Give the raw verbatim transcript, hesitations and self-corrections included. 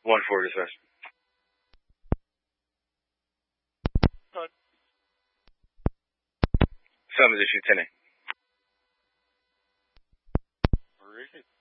One four dispatch. Seven position ten A. Where is it?